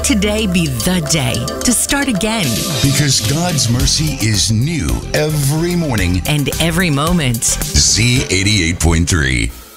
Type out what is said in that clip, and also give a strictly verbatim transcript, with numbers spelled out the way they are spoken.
today be the day to start again. Because God's mercy is new every morning. And every moment. Z eighty-eight point three.